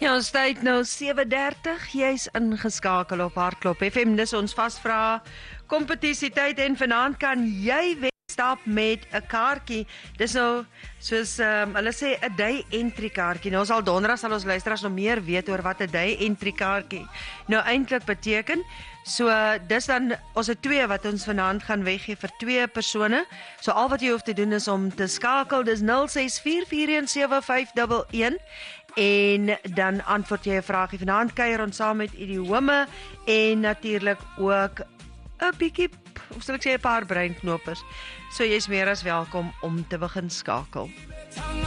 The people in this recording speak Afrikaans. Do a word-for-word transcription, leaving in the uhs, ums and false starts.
ons tyd nou sewe dertig, jy's ingeskakel op Hartklop F M, dis ons vasvra kompetisietyd en vanaand kan jy wegstap met 'n kaartjie. Dis nou soos um, hulle sê 'n day entry kaartjie. Nou ons al donderdag sal ons luisteraars nog meer weet oor wat 'n day entry kaartjie nou eintlik beteken. So dis dan ons het twee wat ons vanaand gaan weggee vir twee persone. So al wat jy hoef te doen is om te skakel, dis nul ses vier vier een sewe vyf een een en dan antwoord jy 'n vraagie. Vanaand kuier ons saam met idiome en natuurlik ook 'n bietjie, of sal ek sê 'n paar breinknopers. So jy's meer as welkom om te begin skakel.